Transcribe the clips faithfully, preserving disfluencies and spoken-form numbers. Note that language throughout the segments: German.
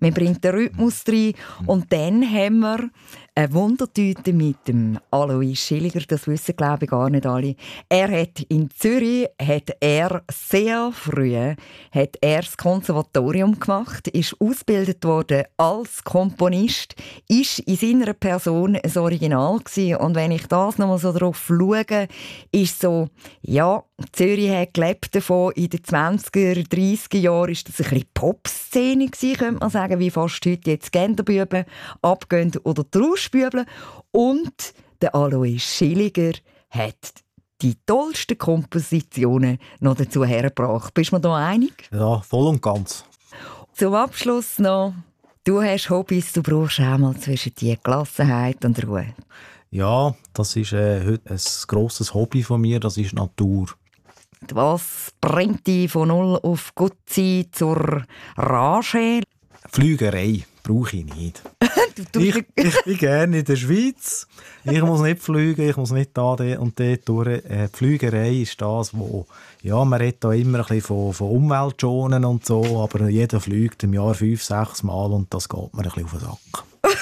man bringt den Rhythmus rein. Und dann haben wir eine Wundertüte mit dem Alois Schilliger, das wissen glaube ich gar nicht alle. Er hat in Zürich hat er sehr früh hat er das Konservatorium gemacht, ist ausgebildet worden als Komponist, ist in seiner Person ein Original gewesen. Und wenn ich das nochmal so drauf schaue, ist so, ja, Zürich hat gelebt davon, in den zwanziger, dreissiger Jahren ist das ein bisschen Pop-Szene gewesen, könnte man sagen, wie fast heute jetzt Genderbüben abgehen oder Trauschbüble. Und der Alois Schilliger hat die tollsten Kompositionen noch dazu hergebracht. Bist du mir da einig? Ja, voll und ganz. Zum Abschluss noch, du hast Hobbys, du brauchst auch mal zwischen die Gelassenheit und Ruhe. Ja, das ist äh, heute ein grosses Hobby von mir, das ist Natur. Was bringt dich von null auf Gutzi zur Rage? Flügerei brauche ich nicht. du, ich, ich bin gerne in der Schweiz. Ich muss nicht fliegen, ich muss nicht da und dort durch. Äh, die Flügerei ist das, wo ja, man redet da immer ein bisschen von, von Umweltschonen und so, aber jeder fliegt im Jahr fünf, sechs Mal und das geht mir ein bisschen auf den Sack.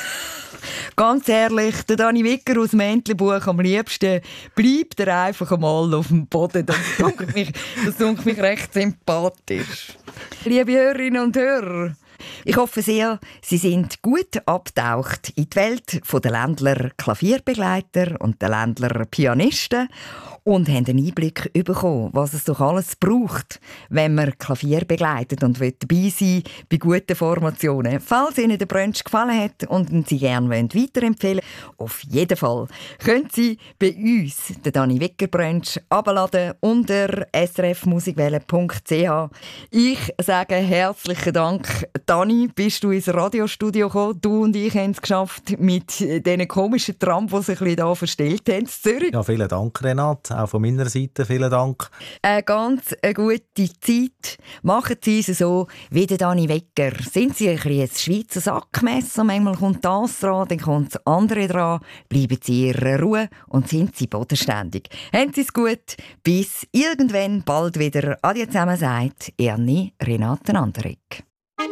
Ganz ehrlich, der Dani Wicker aus dem Entlebuch am liebsten bleibt er einfach einmal auf dem Boden. Das dunkelt mich, das dunkelt mich recht sympathisch. Liebe Hörerinnen und Hörer, ich hoffe sehr, Sie sind gut abgetaucht in die Welt der Ländler Klavierbegleiter und der Ländler Pianisten und haben einen Einblick bekommen, was es doch alles braucht, wenn man Klavier begleitet und dabei sein bei guten Formationen. Falls Ihnen der Brunch gefallen hat und Sie gerne weiterempfehlen wollen, auf jeden Fall können Sie bei uns den Dani Wicker Brunch abladen unter s r f musikwelle punkt c h. Ich sage herzlichen Dank, Dani, bist du ins Radiostudio gekommen. Du und ich haben es geschafft mit diesen komischen Tram, die sich hier verstellt haben in Zürich. Ja, vielen Dank, Renate. Auch von meiner Seite vielen Dank. Eine ganz eine gute Zeit. Machen Sie es so wie der Dani Wicker. Sind Sie ein, ein Schweizer Sackmesser? Manchmal kommt das dran, dann kommt das andere dran. Bleiben Sie in Ihrer Ruhe und sind Sie bodenständig. Haben Sie es gut. Bis irgendwann bald wieder. Adieu zusammen sagt Ernie Renate Anderegg.